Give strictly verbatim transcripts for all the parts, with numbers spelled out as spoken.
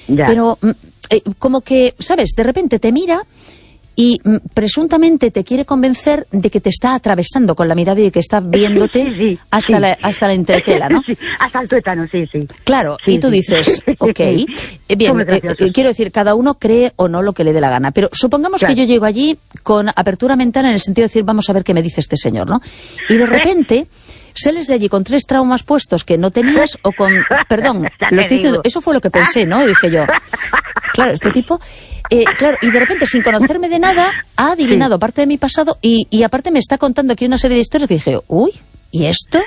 Ya. Pero eh, como que, ¿sabes? De repente te mira y mm, presuntamente te quiere convencer de que te está atravesando con la mirada y de que está viéndote sí, sí, hasta, sí. La, hasta la entretela, ¿no? Sí, hasta el tuétano, sí, sí. Claro, Sí, y tú sí. dices, ok, eh, bien, Son muy eh, graciosos. eh, quiero decir, cada uno cree o no lo que le dé la gana, pero supongamos Claro. que yo llego allí con apertura mental en el sentido de decir, vamos a ver qué me dice este señor, ¿no? Y de repente sales de allí con tres traumas puestos que no tenías o con, perdón, Ya lo te estoy diciendo, digo. eso fue lo que pensé, ¿no? Dije yo, claro, este tipo, eh, claro, y de repente sin conocerme de nada ha adivinado parte de mi pasado y, y aparte me está contando aquí una serie de historias que dije, uy, ¿y esto?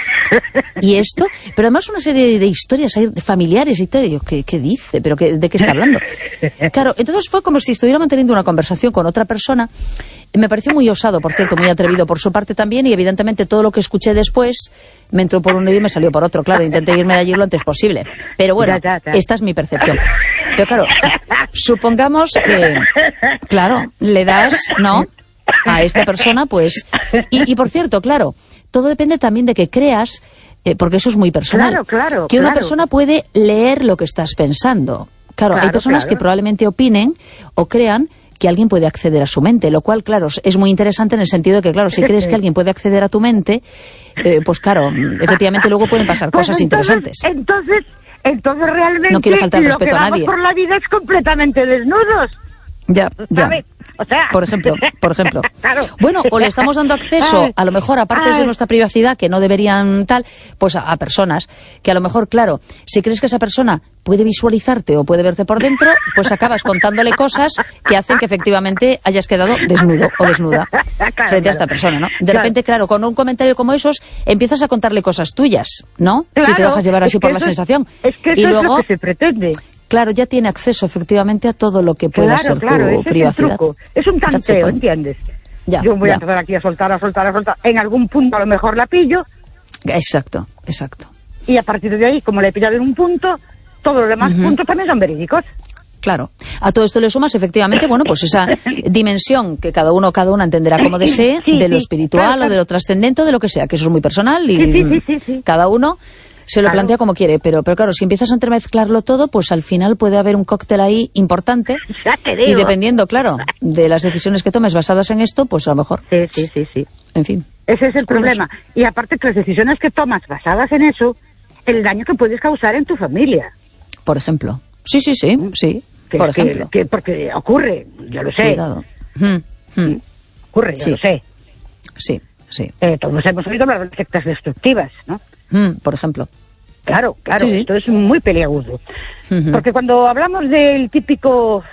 ¿Y esto? Pero además una serie de, de historias ahí, de familiares y tal. Y yo, ¿qué, qué dice? ¿Pero qué, de qué está hablando? Claro, entonces fue como si estuviera manteniendo una conversación con otra persona. Me pareció muy osado, por cierto, muy atrevido por su parte también. Y evidentemente todo lo que escuché después me entró por un oído y me salió por otro. Claro, intenté irme de allí lo antes posible. Pero bueno, Ya, ya, ya. esta es mi percepción. Pero claro, supongamos que, claro, le das, ¿no?, a esta persona, pues... Y, y por cierto, claro, todo depende también de que creas, eh, porque eso es muy personal. Claro, claro, que una claro. persona puede leer lo que estás pensando. Claro, hay Claro, personas claro. que probablemente opinen o crean que alguien puede acceder a su mente, lo cual, claro, es muy interesante en el sentido de que, claro, si crees que alguien puede acceder a tu mente, eh, pues claro, efectivamente luego pueden pasar Pues cosas entonces, interesantes. Entonces, entonces realmente No quiero faltar el lo respeto que a vamos nadie. por la vida es completamente desnudos. Ya, ya. ¿Sabes? O sea... Por ejemplo, por ejemplo. Claro. Bueno, o le estamos dando acceso, Ay, a lo mejor, aparte de ay. nuestra privacidad, que no deberían tal, pues a, a personas que a lo mejor, claro, si crees que esa persona puede visualizarte o puede verte por dentro, pues acabas contándole cosas que hacen que efectivamente hayas quedado desnudo o desnuda Claro, frente a esta claro. persona, ¿no? De Claro. repente, claro, con un comentario como esos, empiezas a contarle cosas tuyas, ¿no? Si te Claro, dejas llevar es así que por la eso es- sensación. Es que eso y es luego, lo que se pretende. claro, ya tiene acceso efectivamente a todo lo que pueda Claro, ser claro, tu ese es el privacidad. truco. Es un That's the tanteo, point. ¿entiendes? Ya, Yo voy ya. a empezar aquí a soltar, a soltar, a soltar. En algún punto a lo mejor la pillo Exacto, exacto. y a partir de ahí, como la he pillado en un punto, todos los demás puntos también son verídicos. Claro. A todo esto le sumas, efectivamente, bueno, pues esa dimensión que cada uno cada una entenderá como desee, Sí, de lo sí, espiritual claro, claro. o de lo trascendente o de lo que sea, que eso es muy personal y Sí, sí, sí, sí, sí. cada uno se lo Claro. plantea como quiere. Pero, pero claro, si empiezas a entremezclarlo todo, pues al final puede haber un cóctel ahí importante Ya te digo. y dependiendo, claro, de las decisiones que tomes basadas en esto, pues a lo mejor, Sí, sí, sí, sí. en fin. Ese es el Curioso. problema. Y aparte que las decisiones que tomas basadas en eso, el daño que puedes causar en tu familia. Por ejemplo. Sí, sí, sí, sí. Que, Por que- ejemplo. que- porque ocurre, yo lo sé. Cuidado. Mm, mm. Ocurre, yo Sí. lo sé. Sí, sí. Eh, todos hemos oído hablar de sectas destructivas, ¿no? Mm, por ejemplo. Claro, claro, Sí, sí. esto es muy peliagudo. Ujú. Porque cuando hablamos del típico,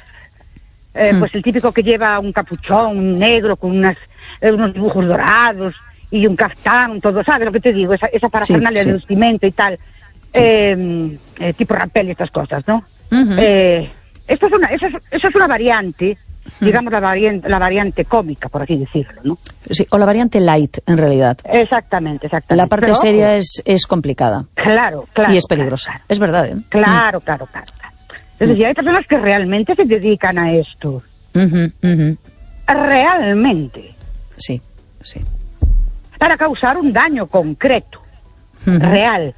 eh, Hmm. pues el típico que lleva un capuchón negro con unas, eh, unos dibujos dorados y un caftán, todo, ¿sabes lo que te digo? Esa, esa parafernalia Sí, sí. de vestimenta y tal, eh, eh, tipo rapel y estas cosas, ¿no? Ujú. eh, esto es una, eso, es, eso es una variante, digamos la variante, la variante cómica, por así decirlo, ¿no? Sí, o la variante light, en realidad. Exactamente, exactamente. La parte Pero, ojo, seria es, es complicada Claro, claro. y es peligrosa. Claro, Es verdad, ¿eh? claro, claro, claro. claro. Es decir, hay personas que realmente se dedican a esto. Mm. Ujú, ujú. Realmente. Sí, sí. Para causar un daño concreto. Ujú. Real.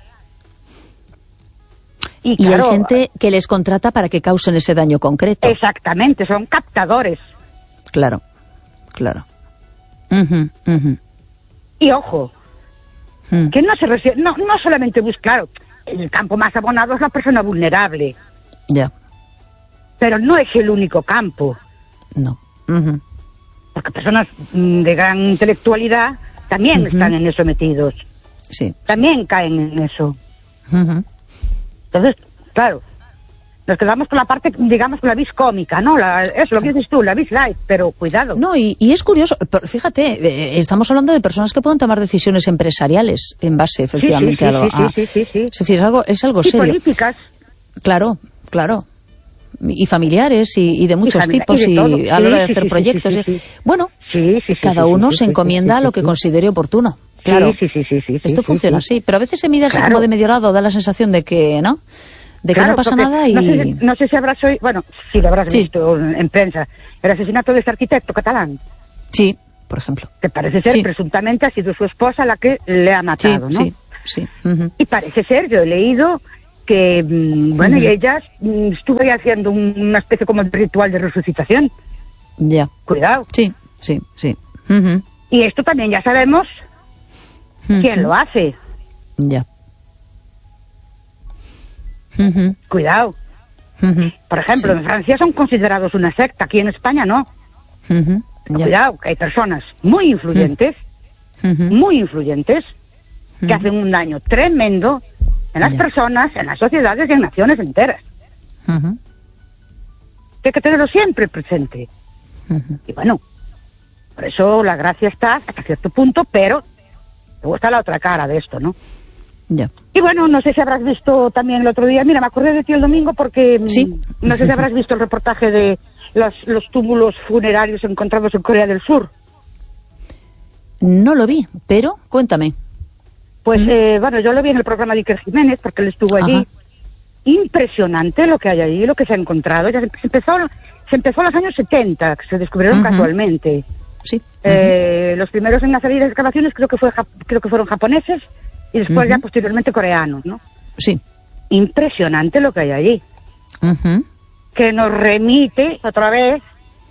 Y, Y claro, hay gente que les contrata para que causen ese daño concreto. exactamente, son captadores. Claro, claro. Ujú, ujú. Y ojo, Mm. que no se refiere, no, no solamente busca, claro, el campo más abonado es la persona vulnerable, Ya, pero no es el único campo, no. Ujú. porque personas mm, de gran intelectualidad también Ujú. están en eso metidos, Sí. también caen en eso. Ujú. Entonces, claro, nos quedamos con la parte, digamos, con la vis cómica, ¿no? La, es lo que dices tú, la vis light, pero cuidado. No, y, y es curioso, pero fíjate, eh, estamos hablando de personas que pueden tomar decisiones empresariales en base, efectivamente, sí, a lo... sí, sí, a- sí, sí, sí. Es decir, es algo, es algo Y serio. políticas. Claro, claro. Y familiares y, y de muchos familia- tipos y de y, todo. a la Sí, hora de sí, hacer sí, sí, proyectos. sí, y- sí, sí. Bueno, Sí, sí, sí, cada sí, sí, uno sí, se sí, encomienda sí, a sí, lo que sí. considere oportuno. Claro. Sí, sí, sí, sí, sí, Esto sí, funciona sí, sí. así, pero a veces se mide así Claro. como de medio lado, da la sensación de que, ¿no? De que Claro, no pasa porque nada y... No sé, si- no sé si habrás oído, bueno, sí lo habrás Sí. visto en prensa, el asesinato de este arquitecto catalán, Sí, por ejemplo. que parece ser, Sí. presuntamente, ha sido su esposa la que le ha Sí, matado, ¿no? sí, sí. Ujú. Y parece ser, yo he leído que, mm, bueno, Uh-huh. y ellas mm, estuve haciendo un- una especie como de ritual de resucitación. Ya. Cuidado. Sí, sí, sí. Uh-huh. Y esto también ya sabemos quién Uh-huh. lo hace. Ya. Uh-huh. Cuidado. Uh-huh. Por ejemplo, Sí. en Francia son considerados una secta, aquí en España no. Uh-huh. Ya. Cuidado, que hay personas muy influyentes, Uh-huh. muy influyentes, que Ujú. hacen un daño tremendo en las Ya. personas, en las sociedades y en naciones enteras. Uh-huh. Que hay que tenerlo siempre presente. Uh-huh. Y bueno, por eso la gracia está hasta cierto punto, pero luego está la otra cara de esto, ¿no? Ya. Y bueno, no sé si habrás visto también el otro día, mira, me acordé de ti el domingo porque mm, Sí. no sé si habrás visto el reportaje de los, los túmulos funerarios encontrados en Corea del Sur. No lo vi, pero cuéntame. Pues eh, bueno, yo lo vi en el programa de Iker Jiménez porque él estuvo allí. Ajá. Impresionante lo que hay allí, lo que se ha encontrado. Ya se empezó, se empezó en los años setenta, que se descubrieron Ujú. casualmente. Sí. Eh, los primeros en hacer las excavaciones creo que fue jap- creo que fueron japoneses y después Ujú. ya posteriormente coreanos, ¿no? Sí. Impresionante lo que hay allí, Ujú. que nos remite otra vez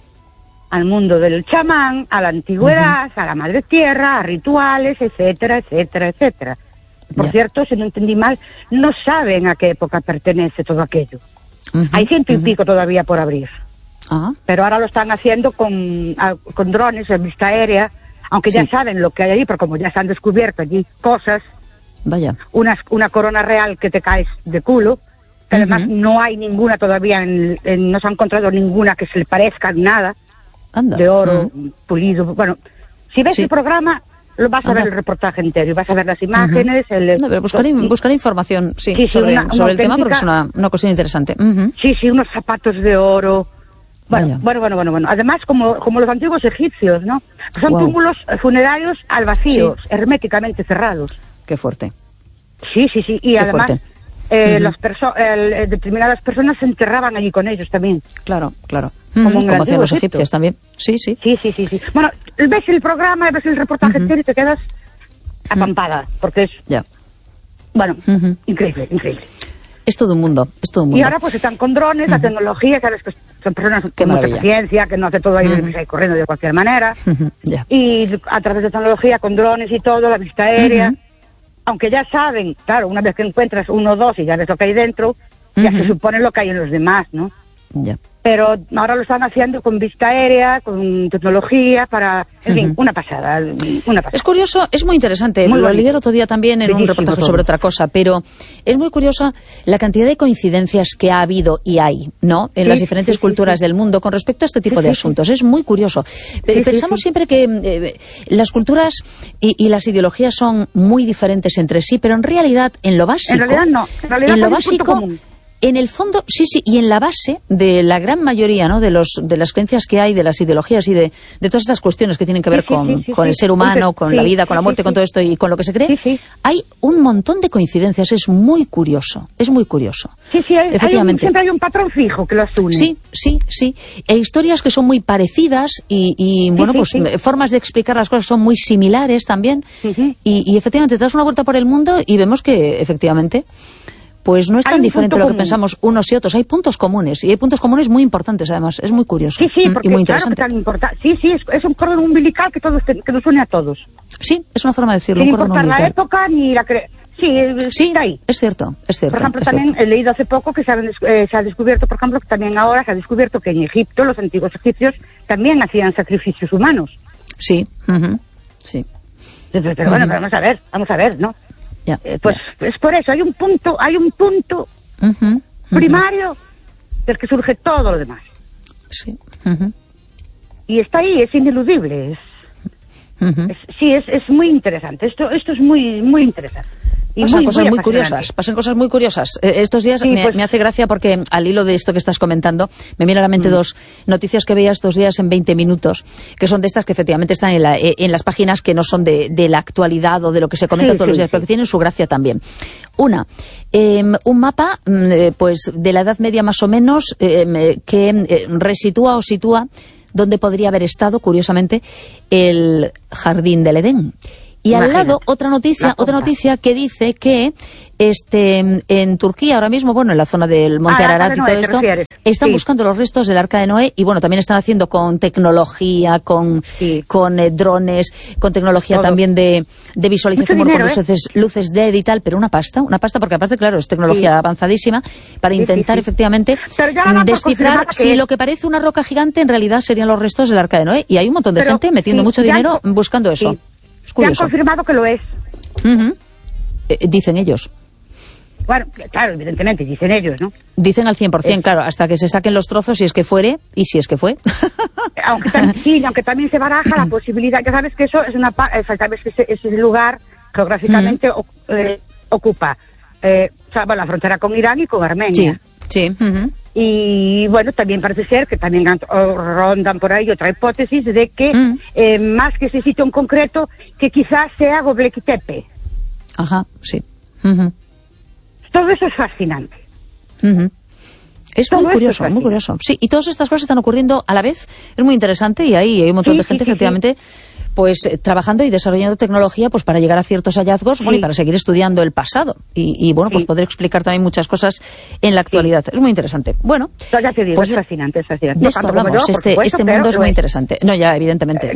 al mundo del chamán, a la antigüedad, a la madre tierra, a rituales, etcétera, etcétera, etcétera. Por Ya. cierto, si no entendí mal, no saben a qué época pertenece todo aquello. Ujú. Hay ciento y Ujú. pico todavía por abrir. Ah, Pero ahora lo están haciendo con, a- con drones en vista aérea, aunque ya Sí. saben lo que hay allí, pero como ya se han descubierto allí cosas, vaya. una, una corona real que te caes de culo, que además Ujú. no hay ninguna todavía, en, en- no se ha encontrado ninguna que se le parezca en nada, Anda. de oro, Ujú. pulido. Bueno, si ves Sí. el programa, lo vas a Anda. ver el reportaje entero y vas a ver las imágenes. el, No, pero buscaré, y- buscaré información, sí, Sí, sí, sobre, una- una sobre el tema porque es auténtica- una, una cuestión interesante. Ujú. Sí, sí, unos zapatos de oro. Bueno, Vaya. bueno, bueno, bueno, bueno. Además, como, como los antiguos egipcios, ¿no? Son Guau. túmulos eh, funerarios al vacío, herméticamente cerrados. Qué fuerte. Sí, sí, sí. Y Qué además, fuerte. eh, Ujú. las perso- el- eh, determinadas personas se enterraban allí con ellos también. Claro, claro. Como Ujú, en el Como hacían antiguo los Egipto. egipcios también. Sí, sí. Sí, sí, sí, sí. Bueno, ves el programa, ves el reportaje Ujú. entero y te quedas apampada, porque es, Ya. bueno, Ujú. increíble, increíble. Es todo un mundo, es todo un mundo. Y ahora pues están con drones, la tecnología, sabes que son personas Qué con mucha maravilla. paciencia, que no hace todo ahí Ujú. deprisa y corriendo de cualquier manera. Ujú, Ya. Y a través de tecnología, con drones y todo, la vista aérea, Ujú. aunque ya saben, claro, una vez que encuentras uno o dos y ya ves lo que hay dentro, ya Ujú. se supone lo que hay en los demás, ¿no? Ya. Pero ahora lo están haciendo con vista aérea, con tecnología, para, en fin, Ujú. una pasada, una pasada. Es curioso, es muy interesante. Muy lo bonito. leí el otro día también en un Bellísimo reportaje todo. sobre otra cosa, pero es muy curiosa la cantidad de coincidencias que ha habido y hay, ¿no? En Sí, las diferentes sí, sí, culturas sí. del mundo con respecto a este tipo Sí, de sí, sí. asuntos. Es muy curioso. Pe- sí, Pensamos sí. siempre que eh, las culturas y, y las ideologías son muy diferentes entre sí, pero en realidad, en lo básico, En realidad no, en realidad en lo hay un punto básico, común. en el fondo, sí, sí, y en la base de la gran mayoría, ¿no?, de los de las creencias que hay, de las ideologías y de, de todas estas cuestiones que tienen que ver Sí, sí, con, sí, sí, con el sí. ser humano, Entonces, con sí, la vida, con la sí, muerte, sí, con sí. todo esto y con lo que se cree, Sí, sí. hay un montón de coincidencias. Es muy curioso, es muy curioso. Sí, sí, hay, hay un- Efectivamente. siempre hay un patrón fijo que los une. Sí, sí, sí. E historias que son muy parecidas y, y, bueno, sí, pues sí. eh, formas de explicar las cosas son muy similares también. Ujú. y, y efectivamente, te das una vuelta por el mundo y vemos que, efectivamente, pues no es Hay tan un diferente punto lo que común. pensamos unos y otros. Hay puntos comunes, y hay puntos comunes muy importantes, además. Es muy curioso. Sí, sí, Mm, porque y muy claro que interesante. tan importante. Sí, sí, es, es un cordón umbilical que, todos, te- que nos une a todos. Sí, es una forma de decirlo, Sin un cordón importar la umbilical. época ni la cre... Sí, eh, Sí, está ahí. es cierto, es cierto. Por ejemplo, es también cierto. he leído hace poco que se, han des- eh, se ha descubierto, por ejemplo, que también ahora se ha descubierto que en Egipto los antiguos egipcios también hacían sacrificios humanos. Sí, ujú, sí, Pero, pero bueno, Ujú. pero vamos a ver, vamos a ver, ¿no? ya. Eh, pues es por eso, hay un punto, hay un punto ya. Ujú, ujú, primario del que surge todo lo demás. Sí, ujú, Y está ahí, es ineludible. Es, ujú. es- sí, es, es muy interesante. Esto, esto es muy, muy interesante. Y Pasan muy, cosas muy muy apasionante. curiosas, pasan cosas muy curiosas. Eh, estos días Sí, me, pues- me hace gracia porque al hilo de esto que estás comentando, me viene a la mente Mm. dos noticias que veía estos días en veinte minutos, que son de estas que efectivamente están en, la- eh, en las páginas que no son de, de la actualidad o de lo que se comenta Sí, todos los sí, días, sí. pero que tienen su gracia también. Una, eh, un mapa mm, eh, pues de la Edad Media más o menos, eh, eh, que eh, resitúa o sitúa donde podría haber estado, curiosamente, el Jardín del Edén. Y al Imagínate. lado, otra noticia, La otra punta. noticia que dice que Este, en Turquía ahora mismo, bueno, en la zona del Monte Ah, el Ararat Arca y de todo Noé, ¿te esto, refieres? están Sí. buscando los restos del Arca de Noé y bueno, también están haciendo con tecnología, con, Sí. con eh, drones, con tecnología Todo. también de, de visualización, Mucho bueno, con dinero, luces, luces D E D y tal, pero una pasta, una pasta porque aparte, claro, es tecnología Sí. avanzadísima para Sí, intentar sí, sí. efectivamente Pero ya dan por descifrar confirmado si que- lo que parece una roca gigante en realidad serían los restos del Arca de Noé y hay un montón de Pero, gente metiendo sí, mucho ya han dinero co- buscando eso. Sí. Es Ya han curioso. confirmado que lo es. Ujú. Eh, dicen ellos. Bueno, claro, evidentemente, dicen ellos, ¿no? Dicen al cien por ciento, Es- claro, hasta que se saquen los trozos, si es que fuere, y si es que fue. Aunque tam- sí, aunque también se baraja la posibilidad, ya sabes que eso es una pa- eh, sabes que ese, ese lugar geográficamente o- eh, ocupa eh, o sea, bueno, la frontera con Irán y con Sí, Armenia. sí. Ujú. Y bueno, también parece ser que también han- o rondan por ahí otra hipótesis de que Mm. eh, más que ese sitio en concreto, que quizás sea Göbekli Tepe. Ajá, sí. Ujú. Todo eso es fascinante. Ujú. Es Todo muy esto curioso, es muy así. curioso. Sí, y todas estas cosas están ocurriendo a la vez. Es muy interesante y ahí hay un montón Sí, de sí, gente, sí, sí. efectivamente, pues eh, trabajando y desarrollando tecnología pues para llegar a ciertos hallazgos, bueno, Sí. y para seguir estudiando el pasado. Y, y, bueno, pues Sí. poder explicar también muchas cosas en la actualidad. Es muy interesante. Bueno, No, ya te digo, pues es fascinante, es fascinante. de No esto tanto como hablamos. yo, por este supuesto, este pero mundo es lo muy interesante. No, ya, evidentemente.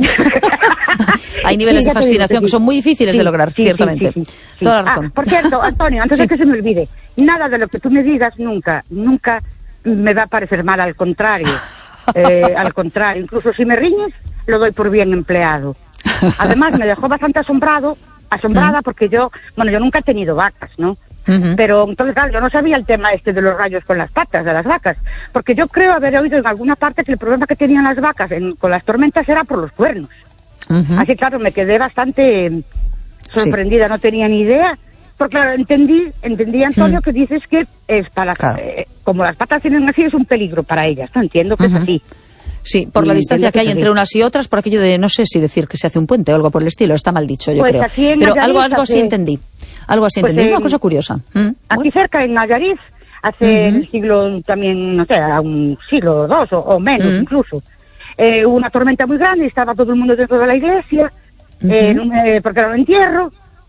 Hay niveles Sí, de ya te digo fascinación que sí. son muy difíciles Sí, de lograr, sí, sí, ciertamente. sí, sí, sí. Toda la razón. Ah, por cierto, Antonio, antes Sí. de que se me olvide, nada de lo que tú me digas nunca, nunca me va a parecer mal, al contrario. Eh, al contrario, incluso si me riñes, lo doy por bien empleado. Además, me dejó bastante asombrado, asombrada, porque yo, bueno, yo nunca he tenido vacas, ¿no? Ujú. Pero entonces, claro, yo no sabía el tema este de los rayos con las patas de las vacas, porque yo creo haber oído en alguna parte que el problema que tenían las vacas en- con las tormentas era por los cuernos. Ujú. Así, claro, me quedé bastante eh, sorprendida, no tenía ni idea. Porque, claro, entendí, entendí, Antonio, Mm. que dices que es para, Claro. eh, como las patas tienen así, es un peligro para ellas. No entiendo que Ujú. es así. Sí, por la Mm, distancia entiendo que hay que entre sí. unas y otras, por aquello de, no sé si decir que se hace un puente o algo por el estilo, está mal dicho, yo Pues creo. aquí en Pero Nayarit algo, algo así hace- entendí. Algo así Pues entendí. en- Una cosa curiosa. Mm, Aquí bueno. cerca, en Nayarit, hace Ujú. el siglo también, no sé, a un siglo o dos o, o menos Mm. incluso, eh, hubo una tormenta muy grande y estaba todo el mundo dentro de la iglesia, Ujú. eh, en un- eh, porque era un entierro,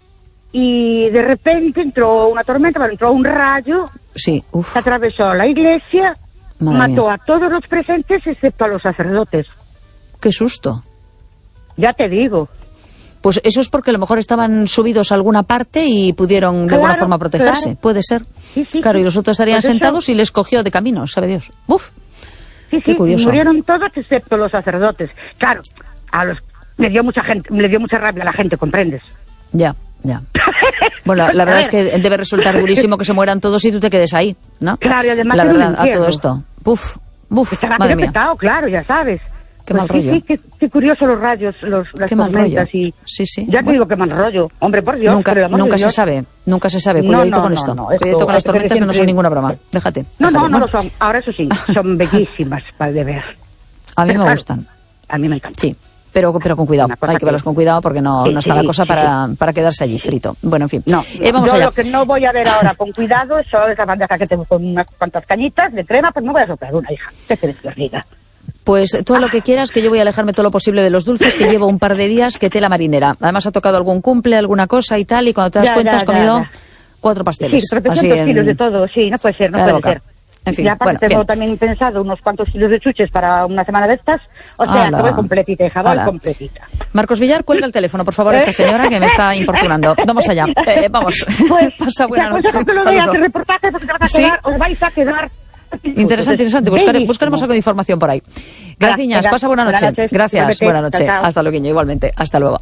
y de repente entró una tormenta, bueno, entró un rayo Sí, uff, que atravesó la iglesia, Madre mató mía. a todos los presentes excepto a los sacerdotes. qué susto. Ya te digo. Pues eso es porque a lo mejor estaban subidos a alguna parte y pudieron de Claro, alguna forma protegerse. claro. Puede ser. Sí, sí, claro, sí. y los otros estarían Pues eso- sentados y les cogió de camino, sabe Dios. Uf, Sí, Qué sí, curioso. murieron todos excepto los sacerdotes. Claro, a los le dio mucha gente, le dio mucha rabia a la gente, ¿comprendes? ya, ya. Bueno, la A verdad es ver. que debe resultar durísimo que se mueran todos y tú te quedes ahí, ¿no? Claro, y además la era un verdad, a entierro. todo esto. Uf, uf, Estará madre medio mía. petado, claro, ya sabes. Qué Pues mal sí, rollo. Sí, qué, qué curioso los rayos, los, las Qué mal tormentas rollo. y... Sí, sí. Ya te Bueno. digo qué mal rollo. Hombre, por Dios, nunca por el amor nunca de se Dios. sabe, nunca se sabe. No, Cuidadito no, con no, esto. no, esto Cuidadito con hay las que ser tormentas que no son siempre- ninguna broma. Déjate. No, déjate. no, no Bueno, lo son. Ahora eso sí, son bellísimas para de ver. a mí me Claro, gustan. A mí me encanta. Sí, pero, pero con cuidado. Una cosa Hay que que- verlos con cuidado porque no, Sí, no está sí, la cosa sí, para, para quedarse allí frito. Bueno, en fin. No, Eh, vamos yo allá. lo que no voy a ver ahora con cuidado es solo esa bandeja que tengo con unas cuantas cañitas de crema, pues no voy a soplar una, hija. ¿Qué quieres que os diga? Pues todo lo que quieras, que yo voy a alejarme todo lo posible de los dulces, que llevo un par de días que tela marinera. Además ha tocado algún cumple, alguna cosa y tal, y cuando te das Ya, cuenta ya, has ya, comido ya. cuatro pasteles. Sí, tropecientos en- kilos de todo, sí, no puede ser, no cada puede boca. ser. En fin, y aparte bueno, tengo bien. también pensado unos cuantos kilos de chuches para una semana de estas, o sea, Ala. que voy completita, hija, voy Ala. completita. Marcos Villar, cuelga el teléfono, por favor, a esta señora que me está importunando. Vamos allá. Eh, vamos. Pues, Pasa buena te noche. aconsejo que lo Saludo. veas el reportaje porque te vas a Sí. quedar, os vais a quedar... Interesante, interesante. Buscare- Bellísimo. buscaremos algo de información por ahí. Gracias, venga, pasa buena buenas noche. noches. Gracias, Igualmente. buena noche. Chao, chao. Hasta luego, igualmente. Hasta luego.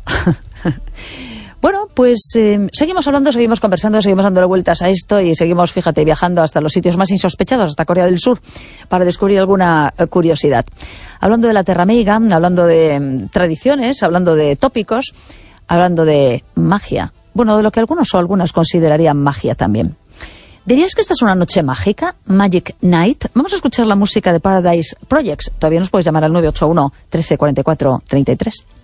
Bueno, pues eh, seguimos hablando, seguimos conversando, seguimos dándole vueltas a esto y seguimos, fíjate, viajando hasta los sitios más insospechados, hasta Corea del Sur, para descubrir alguna eh, curiosidad. Hablando de la Terra Meiga, hablando de mm, tradiciones, hablando de tópicos, hablando de magia. Bueno, de lo que algunos o algunas considerarían magia también. ¿Dirías que esta es una noche mágica? Magic Night. Vamos a escuchar la música de Paradise Projects. Todavía nos puedes llamar al nueve ocho uno, trece cuarenta y cuatro, treinta y tres.